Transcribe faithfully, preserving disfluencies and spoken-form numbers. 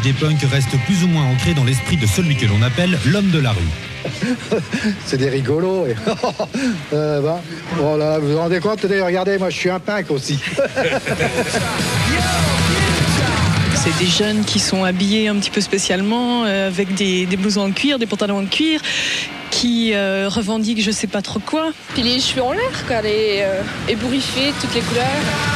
gay punk reste plus ou moins ancré dans l'esprit de celui que l'on appelle l'homme de la rue. C'est des rigolos. Et... euh, bah, voilà, vous vous rendez compte? Regardez, moi je suis un punk aussi. C'est des jeunes qui sont habillés un petit peu spécialement, euh, avec des, des blousons en cuir, des pantalons en cuir, qui euh, revendiquent je sais pas trop quoi. Puis les cheveux en l'air, quoi, les euh, ébouriffés, toutes les couleurs.